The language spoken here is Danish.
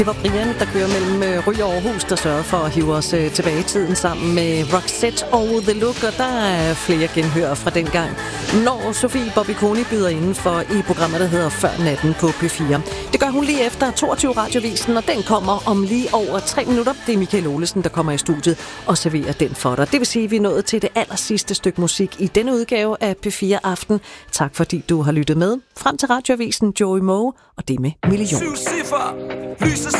Det var Brian, der kører mellem Ry og Aarhus, der sørgede for at hive os tilbage i tiden sammen med Roxette og The Look, og der er flere genhør fra dengang, når Sofie Bobby-Koni byder indenfor i programmet, der hedder Før Natten på P4. Det gør hun lige efter 22 Radiovisen, og den kommer om lige over 3 minutter. Det er Michael Olesen, der kommer i studiet og serverer den for dig. Det vil sige, at vi er nået til det allersidste stykke musik i denne udgave af P4 Aften. Tak fordi du har lyttet med. Frem til Radioavisen, Joey Moe, og det med Million.